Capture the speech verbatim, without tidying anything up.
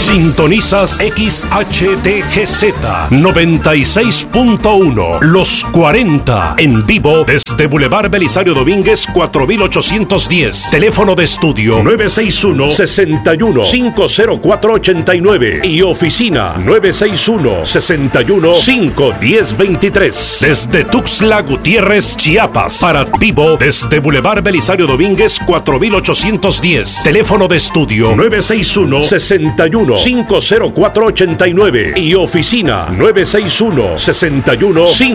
Sintonizas X H T G Z noventa y seis punto uno, Los cuarenta, en vivo desde Boulevard Belisario Domínguez cuatro mil ochocientos diez. Teléfono de estudio nueve seis uno, seis uno, cinco cero cuatro ocho nueve y oficina nueve seis uno, seis uno, cinco uno cero dos tres. Desde Tuxtla Gutiérrez, Chiapas, para vivo desde Boulevard Belisario Domínguez cuatro mil ochocientos diez. Teléfono de estudio nueve seis uno, seis uno, cinco cero cuatro ocho nueve y oficina nueve seis uno, seis uno, cinco